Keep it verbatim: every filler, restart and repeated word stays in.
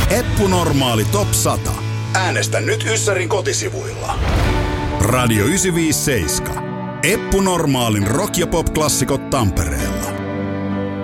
Eppu Normaali Top sata. Äänestä nyt Yssärin kotisivuilla. Radio yhdeksänsataaviisikymmentäseitsemän. Eppu Normaalin rock- ja pop-klassikot Tampereella.